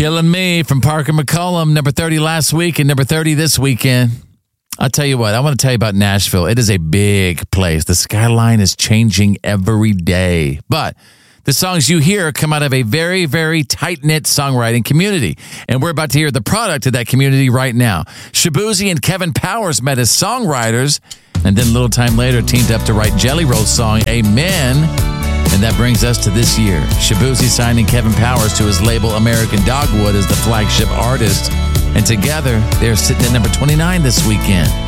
Killing Me from Parker McCollum, number 30 last week and number 30 this weekend. I'll tell you what, I want to tell you about Nashville. It is a big place. The skyline is changing every day. But the songs you hear come out of a very, very tight-knit songwriting community. And we're about to hear the product of that community right now. Shaboozey and Kevin Powers met as songwriters, and then a little time later teamed up to write Jelly Roll's song, Amen. And that brings us to this year. Shaboozey signing Kevin Powers to his label American Dogwood as the flagship artist. And together, they're sitting at number 29 this weekend.